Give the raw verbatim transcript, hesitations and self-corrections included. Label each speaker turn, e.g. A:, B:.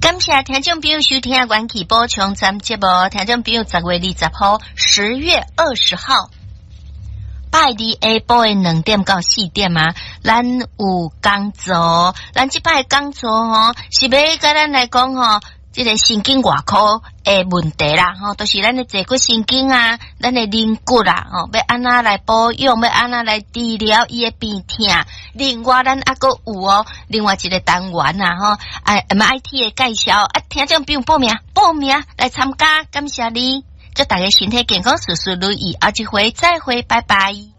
A: 感谢听众朋友收听元气补充咱节目，听众朋友十月二十号，十月二十号。拜二下晡的两点到四点啊，咱有讲座，咱即摆讲座吼，是要甲咱来讲吼，即、這个神经外科的问题啦，吼，都、就是咱的坐骨神经啊，咱的韧骨啦，吼，要安怎来保养，要安怎来治疗伊的病痛。另外，咱还佫有哦，另外一个单元啊，吼，哎 ，M I T 的介绍，啊，听众朋友报名，报名来参加，感谢你，祝大家身体健康，事事如意，下一回再会，拜拜。